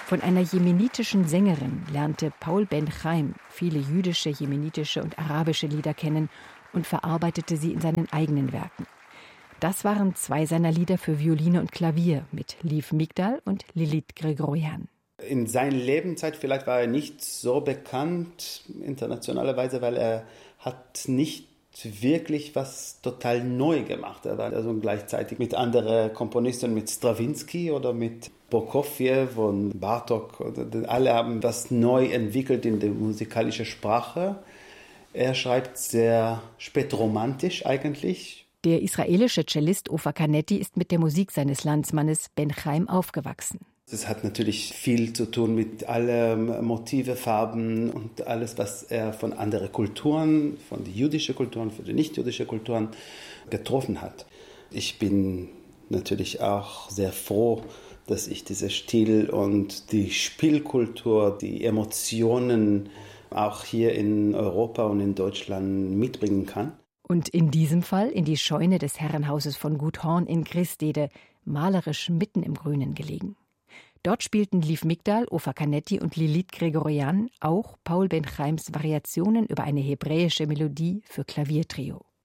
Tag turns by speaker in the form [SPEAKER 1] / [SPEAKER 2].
[SPEAKER 1] Von einer jemenitischen Sängerin lernte Paul Ben-Chaim viele jüdische, jemenitische und arabische Lieder kennen und verarbeitete sie in seinen eigenen Werken. Das waren 2 seiner Lieder für Violine und Klavier mit Liv Migdal und Lilith Gregorian.
[SPEAKER 2] In seiner Lebenszeit vielleicht war er nicht so bekannt internationalerweise, weil er hat nicht wirklich was total neu gemacht. Er war also gleichzeitig mit anderen Komponisten, mit Strawinsky oder mit Prokofjew und Bartók. Alle haben was neu entwickelt in der musikalischen Sprache. Er schreibt sehr spätromantisch eigentlich.
[SPEAKER 1] Der israelische Cellist Ofer Canetti ist mit der Musik seines Landsmannes Ben-Chaim aufgewachsen.
[SPEAKER 2] Es hat natürlich viel zu tun mit allen Motive, Farben und alles, was er von anderen Kulturen, von den jüdischen Kulturen, von den nicht-jüdischen Kulturen getroffen hat. Ich bin natürlich auch sehr froh, dass ich diesen Stil und die Spielkultur, die Emotionen auch hier in Europa und in Deutschland mitbringen kann.
[SPEAKER 1] Und in diesem Fall in die Scheune des Herrenhauses von Gut Horn in Gristede, malerisch mitten im Grünen gelegen. Dort spielten Liv Migdal, Ofer Canetti und Lilith Gregorian auch Paul Ben-Chaims Variationen über eine hebräische Melodie für Klaviertrio.